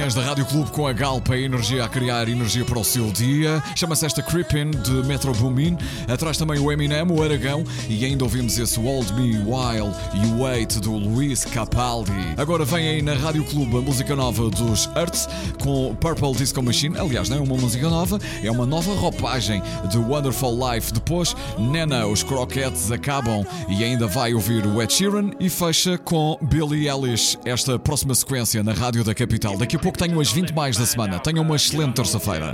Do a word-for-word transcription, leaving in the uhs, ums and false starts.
manhãs da Rádio Clube com a Galp, a energia a criar energia para o seu dia. Chama-se esta Creepin' de Metro Boomin. Atrás também o Eminem, o Aragão. E ainda ouvimos esse Hold Me While You Wait do Luís Capaldi. Agora vem aí na Rádio Clube a música nova dos Earths com Purple Disco Machine. Aliás, não é uma música nova, é uma nova roupagem de Wonderful Life. Depois, Nena, os Croquettes acabam e ainda vai ouvir o Ed Sheeran e fecha com Billie Eilish. Esta próxima sequência na Rádio da Capital. Daqui a pouco tenho as vinte mais da semana. Tenham uma excelente terça-feira.